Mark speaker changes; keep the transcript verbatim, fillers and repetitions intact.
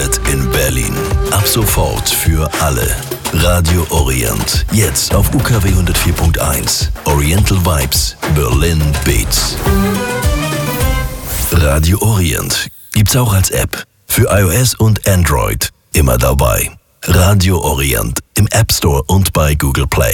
Speaker 1: vierhundert in Berlin. Ab sofort für alle. Radio Orient. Jetzt auf U K W hundertvier Punkt eins. Oriental Vibes. Berlin Beats. Radio Orient. Gibt's auch als App. Für iOS und Android. Immer dabei. Radio Orient. Im App Store und bei Google Play.